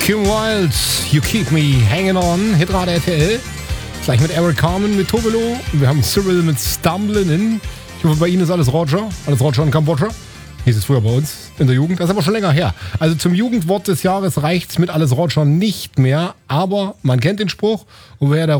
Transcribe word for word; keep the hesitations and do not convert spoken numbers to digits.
Kim Wilde, You Keep Me Hanging On, Hitrate R T L. Gleich mit Eric Carmen, mit Tobelo. Wir haben Cyril mit Stumbling In. Ich hoffe, bei Ihnen ist alles Roger. Alles Roger in Kambodscha. Hieß es früher bei uns in der Jugend. Das ist aber schon länger her. Also zum Jugendwort des Jahres reicht's mit alles Roger nicht mehr. Aber man kennt den Spruch. Und wer der